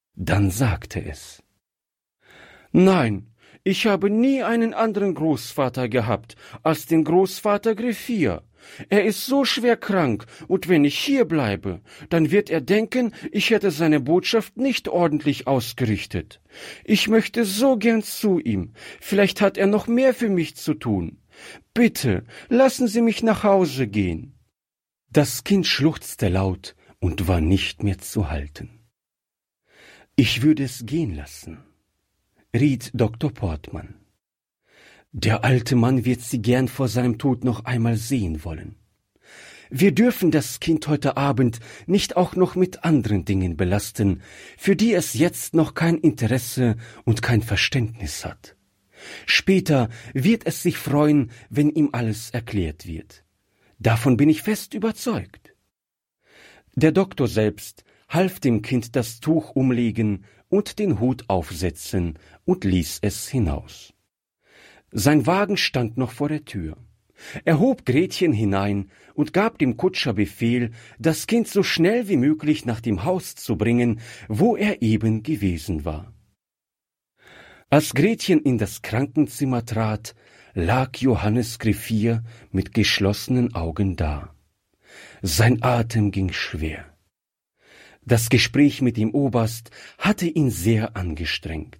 Dann sagte es: »Nein, ich habe nie einen anderen Großvater gehabt als den Großvater Griffier. Er ist so schwer krank, und wenn ich hier bleibe, dann wird er denken, ich hätte seine Botschaft nicht ordentlich ausgerichtet. Ich möchte so gern zu ihm. Vielleicht hat er noch mehr für mich zu tun. Bitte, lassen Sie mich nach Hause gehen.« Das Kind schluchzte laut und war nicht mehr zu halten. »Ich würde es gehen lassen«, riet Dr. Portmann. »Der alte Mann wird Sie gern vor seinem Tod noch einmal sehen wollen. Wir dürfen das Kind heute Abend nicht auch noch mit anderen Dingen belasten, für die es jetzt noch kein Interesse und kein Verständnis hat. Später wird es sich freuen, wenn ihm alles erklärt wird. Davon bin ich fest überzeugt.« Der Doktor selbst half dem Kind das Tuch umlegen und den Hut aufsetzen und ließ es hinaus. Sein Wagen stand noch vor der Tür. Er hob Gretchen hinein und gab dem Kutscher Befehl, das Kind so schnell wie möglich nach dem Haus zu bringen, wo er eben gewesen war. Als Gretchen in das Krankenzimmer trat, lag Johannes Griffier mit geschlossenen Augen da. Sein Atem ging schwer. Das Gespräch mit dem Oberst hatte ihn sehr angestrengt.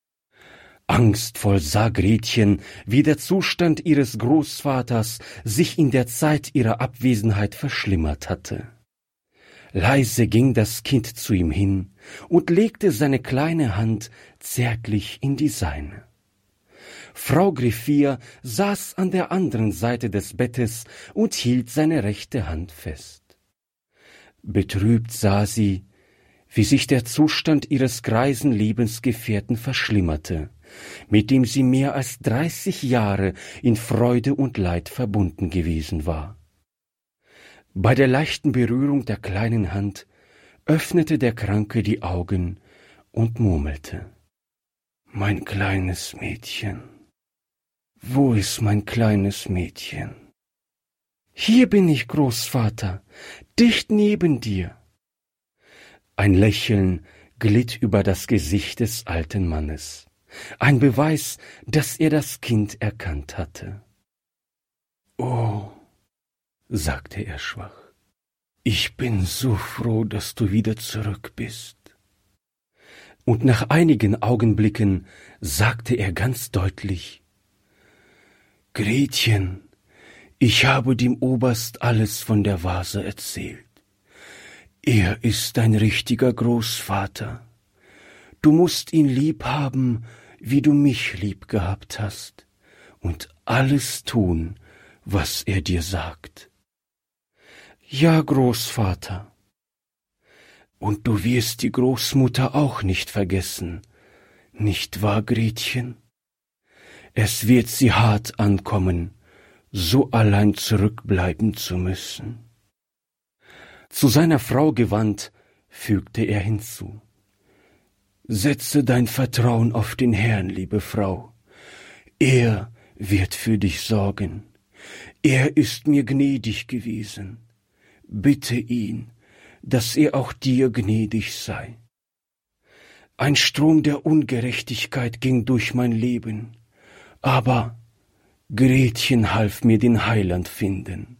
Angstvoll sah Gretchen, wie der Zustand ihres Großvaters sich in der Zeit ihrer Abwesenheit verschlimmert hatte. Leise ging das Kind zu ihm hin und legte seine kleine Hand zärtlich in die seine. Frau Griffier saß an der anderen Seite des Bettes und hielt seine rechte Hand fest. Betrübt sah sie, wie sich der Zustand ihres greisen Lebensgefährten verschlimmerte, mit dem sie mehr als 30 Jahre in Freude und Leid verbunden gewesen war. Bei der leichten Berührung der kleinen Hand öffnete der Kranke die Augen und murmelte: »Mein kleines Mädchen, wo ist mein kleines Mädchen?« »Hier bin ich, Großvater, dicht neben dir.« Ein Lächeln glitt über das Gesicht des alten Mannes, ein Beweis, dass er das Kind erkannt hatte. »Oh«, sagte er schwach, »ich bin so froh, dass du wieder zurück bist.« Und nach einigen Augenblicken sagte er ganz deutlich: »Gretchen, ich habe dem Oberst alles von der Vase erzählt. Er ist ein richtiger Großvater. Du musst ihn lieb haben, wie du mich lieb gehabt hast, und alles tun, was er dir sagt.« »Ja, Großvater.« »Und du wirst die Großmutter auch nicht vergessen, nicht wahr, Gretchen? Es wird sie hart ankommen, so allein zurückbleiben zu müssen.« Zu seiner Frau gewandt, fügte er hinzu: »Setze dein Vertrauen auf den Herrn, liebe Frau. Er wird für dich sorgen. Er ist mir gnädig gewesen. Bitte ihn, dass er auch dir gnädig sei. Ein Strom der Ungerechtigkeit ging durch mein Leben, aber Gretchen half mir den Heiland finden.«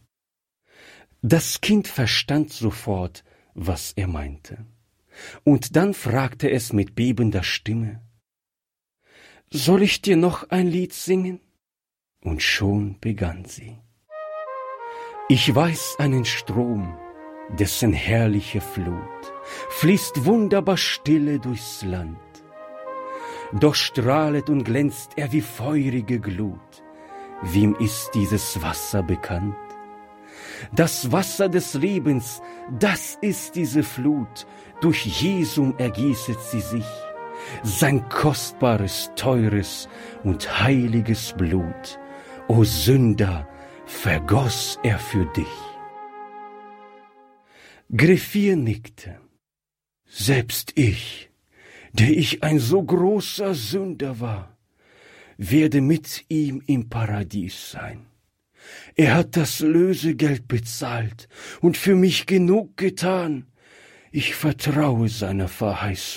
Das Kind verstand sofort, was er meinte. Und dann fragte es mit bebender Stimme: »Soll ich dir noch ein Lied singen?« Und schon begann sie: »Ich weiß einen Strom, dessen herrliche Flut fließt wunderbar stille durchs Land. Doch strahlet und glänzt er wie feurige Glut. Wem ist dieses Wasser bekannt? Das Wasser des Lebens, das ist diese Flut, durch Jesum ergießet sie sich, sein kostbares, teures und heiliges Blut, o Sünder, vergoss er für dich.« Griffier nickte. »Selbst ich, der ich ein so großer Sünder war, werde mit ihm im Paradies sein. Er hat das Lösegeld bezahlt und für mich genug getan. Ich vertraue seiner Verheißung.«